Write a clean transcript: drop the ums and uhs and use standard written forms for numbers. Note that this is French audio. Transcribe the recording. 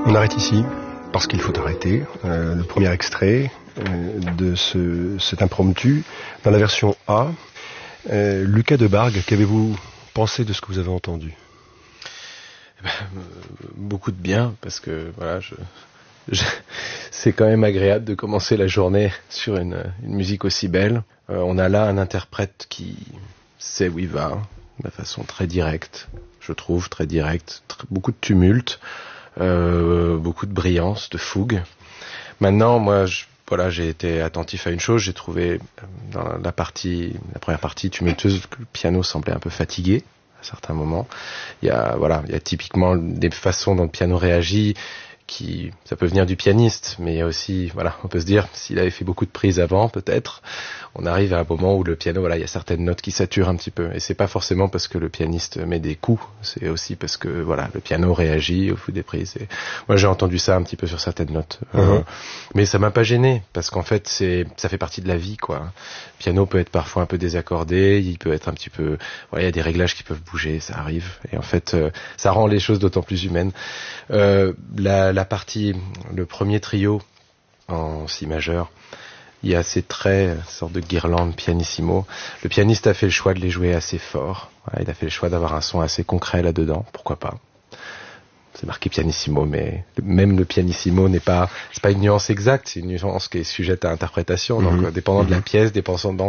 On arrête ici parce qu'il faut arrêter. Le premier extrait de cet impromptu dans la version A. Lucas Debargue, qu'avez-vous pensé de ce que vous avez entendu? Beaucoup de bien, parce que voilà, c'est quand même agréable de commencer la journée sur une musique aussi belle. On a là un interprète qui sait où il va, de façon très directe, je trouve, très directe, beaucoup de tumulte, beaucoup de brillance, de fougue. Maintenant, moi, j'ai été attentif à une chose. J'ai trouvé dans la première partie tumultueuse, que le piano semblait un peu fatigué à certains moments. Il y a typiquement des façons dont le piano réagit. Ça peut venir du pianiste, mais il y a aussi, on peut se dire, s'il avait fait beaucoup de prises avant, peut-être, on arrive à un moment où le piano, il y a certaines notes qui saturent un petit peu. Et c'est pas forcément parce que le pianiste met des coups, c'est aussi parce que, le piano réagit au fil des prises. Et moi, j'ai entendu ça un petit peu sur certaines notes. Mais ça m'a pas gêné, parce qu'en fait, ça fait partie de la vie, quoi. Le piano peut être parfois un peu désaccordé, il peut être un petit peu, il y a des réglages qui peuvent bouger, ça arrive. Et en fait, ça rend les choses d'autant plus humaines. La partie, le premier trio en si majeur, il y a ces traits, sorte de guirlande pianissimo. Le pianiste a fait le choix de les jouer assez fort. Il a fait le choix d'avoir un son assez concret là-dedans. Pourquoi pas? C'est marqué pianissimo, mais même le pianissimo c'est pas une nuance exacte, c'est une nuance qui est sujette à interprétation. Donc, dépendant de la pièce, dépendant